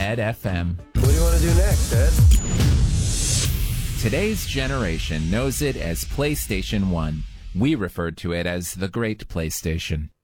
Ed FM. What do you want to do next, Ed? Today's generation knows it as PlayStation 1. We referred to it as the Great PlayStation.